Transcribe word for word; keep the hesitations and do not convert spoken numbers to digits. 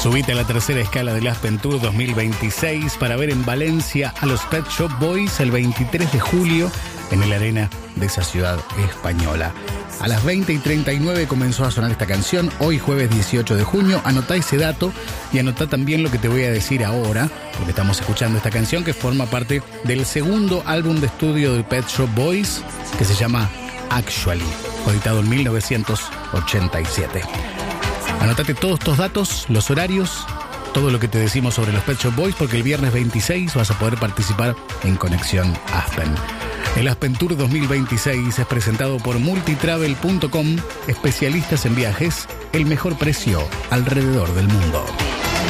Subite a la tercera escala del Aspen Tour dos mil veintiséis para ver en Valencia a los Pet Shop Boys el veintitrés de julio en el arena de esa ciudad española. A las veinte y treinta y nueve comenzó a sonar esta canción, hoy jueves dieciocho de junio. Anotá ese dato y anotá también lo que te voy a decir ahora, porque estamos escuchando esta canción que forma parte del segundo álbum de estudio de Pet Shop Boys, que se llama Actually, editado en mil novecientos ochenta y siete. Anotate todos estos datos, los horarios, todo lo que te decimos sobre los Pet Shop Boys, porque el viernes veintiséis vas a poder participar en Conexión Aspen. El Aspen Tour dos mil veintiséis es presentado por multitravel punto com, especialistas en viajes, el mejor precio alrededor del mundo.